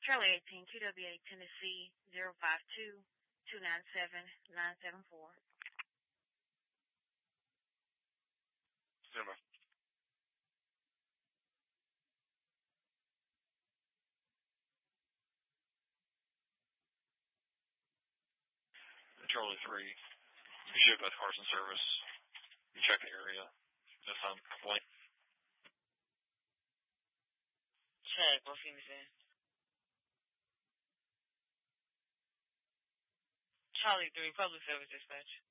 Charlie 18, QWA Tennessee 052-297-974. Zimmer. Charlie 3, you should have Carson service. You check the area. Just complaint. Check, what Phoenix in? Charlie 3, public service dispatch.